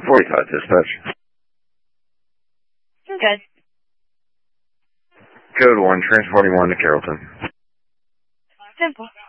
45 dispatch. Good. Code 1, transporting 1 to Carrollton. Simple.